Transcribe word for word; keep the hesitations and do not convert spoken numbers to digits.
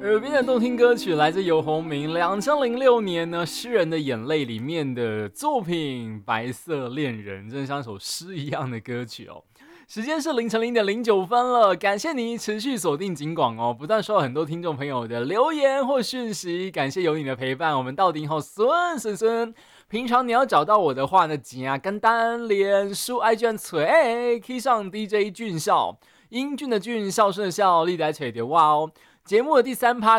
耳边的动听歌曲来自游鸿明两千零六年呢《诗人的眼泪》里面的作品《白色恋人》，真的像首诗一样的歌曲哦。时间是凌晨零点零九分了，感谢你持续锁定警广哦，不断收到很多听众朋友的留言或讯息，感谢有你的陪伴。我们到顶后孙孙孙，平常你要找到我的话呢，简啊简单，脸书 I G 吹 K 上 D J 俊孝，英俊的俊，孝顺的孝，历来吹的哇哦。节目的第三趴